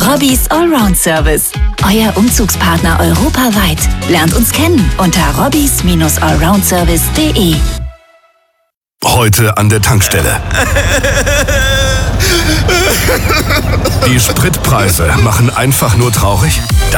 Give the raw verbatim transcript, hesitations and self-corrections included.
Robbys Allround Service. Euer Umzugspartner europaweit. Lernt uns kennen unter robbys allround service punkt de. Heute an der Tankstelle. Die Spritpreise machen einfach nur traurig? Dann